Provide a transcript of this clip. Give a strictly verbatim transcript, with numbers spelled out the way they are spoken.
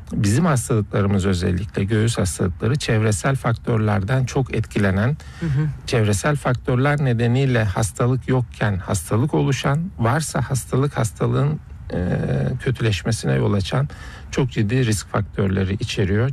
bizim hastalıklarımız, özellikle göğüs hastalıkları, çevresel faktörlerden çok etkilenen, hı hı. çevresel faktörler nedeniyle hastalık yokken hastalık oluşan, varsa hastalık hastalığın e, kötüleşmesine yol açan çok ciddi risk faktörleri içeriyor.